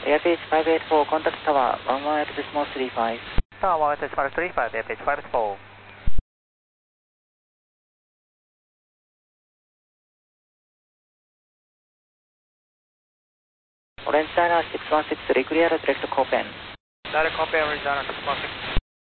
Airpage 584, contact tower 11@35. Tower 11@35, Airpage 584. Orange China 616, reclear direct Copen. Direct Copen, Orange China 616.